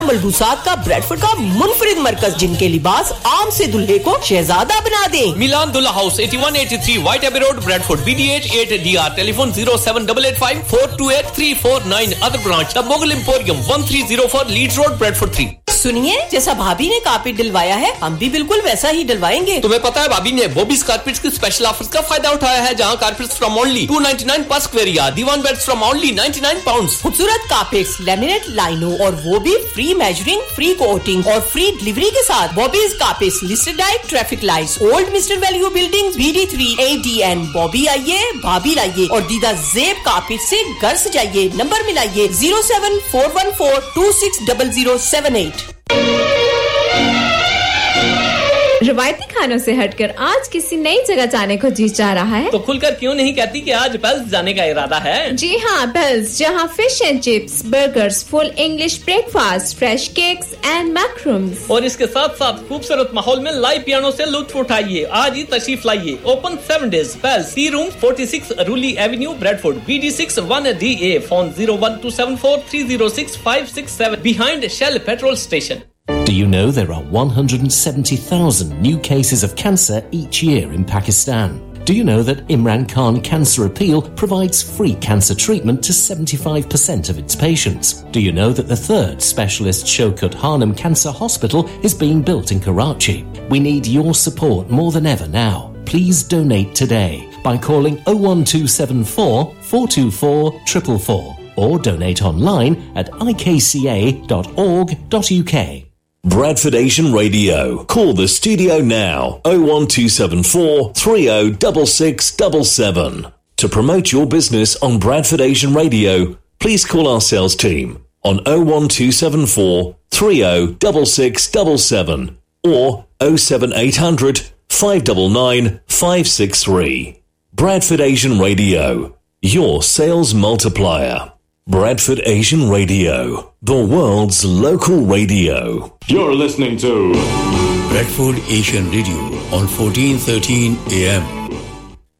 मलबूसात का ब्रेडफोर्ड का मुनफरिद मरकज, जिनके लिबास आम से दुल्हे को शहजादा बना दे। मिलान दुल्हा house 8183 White Abbey Road, Bradford, BD8 8DR, telephone 07885 428 349. Other branch, the Mughal Emporium, 1304 Leeds Road, Bradford 3. सुनिए, जैसा भाभी ने कारपेट डलवाया है, हम भी बिल्कुल वैसा ही डलवाएंगे। तुम्हें पता है भाभी ने बॉबीज कारपेट्स की स्पेशल ऑफर्स का फायदा उठाया है, जहां कारपेट्स फ्रॉम ओनली 299 पर square yard, Diwan beds from only 99 pounds. खूबसूरत कारपेट्स, लैमिनेट लाइनों और वो भी फ्री मेजरिंग, फ्री कोटिंग और फ्री डिलीवरी के साथ। Bobby's carpets listed at traffic lights, old mister value building, BD3 ADN। Bobby आइए, भाभी लाइए और दीदा जेब कारपेट से घर सजाइए। नंबर मिलाइए 07414260078। रवायती खानों से हटकर आज किसी नई जगह जाने को जी चाह रहा है तो खुलकर क्यों नहीं कहती कि आज बेल्स जाने का इरादा है? जी हाँ, बेल्स, जहाँ fish and chips, burgers, full English breakfast, fresh cakes and मैक्रूम्स और इसके साथ साथ खूबसूरत माहौल में लाइव पियानो से लुत्फ उठाइए। आज ही तशरीफ लाइए। Open 7 days। Bells, T room 46 रूली Avenue, Bradford, BD6 1DA। Phone 01274306567 behind Shell petrol station. Do you know there are 170,000 new cases of cancer each year in Pakistan? Do you know that Imran Khan Cancer Appeal provides free cancer treatment to 75% of its patients? Do you know that the third specialist Shaukat Hanum Cancer Hospital is being built in Karachi? We need your support more than ever now. Please donate today by calling 01274 424 444 or donate online at ikca.org.uk. Bradford Asian Radio. Call the studio now 01274 306677. To promote your business on Bradford Asian Radio, please call our sales team on 01274 306677 or 07800 599 563. Bradford Asian Radio, your sales multiplier. Bradford Asian Radio, the world's local radio. You're listening to Bradford Asian Radio on 1413 AM.